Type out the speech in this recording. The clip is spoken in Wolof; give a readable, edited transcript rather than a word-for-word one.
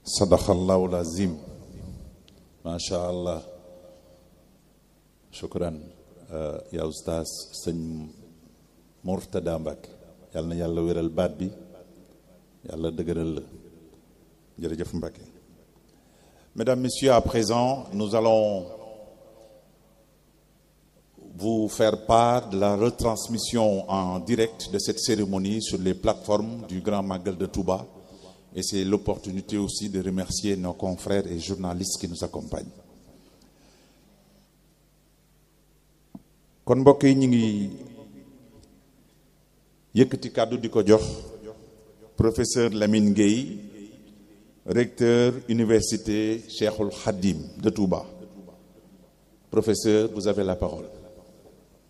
sadaqallahu lazim. Masha Allah. Shukran ya oustaz sëñ Mourtada Mbacké yàlla na yàlla wéral baat bi yàlla dëgëral la jërëjëf Mbacké. Mesdames, Messieurs, à présent, nous allons vous faire part de la retransmission en direct de cette cérémonie sur les plateformes du Grand Magal de Touba. Et c'est l'opportunité aussi de remercier nos confrères et journalistes qui nous accompagnent. kon mbokk yi ñu ngi yëkkati kàddu di ko jox professeur Lamine Gueye, recteur université Cheikhoul Khadim de Touba. Professeur, vous avez la parole.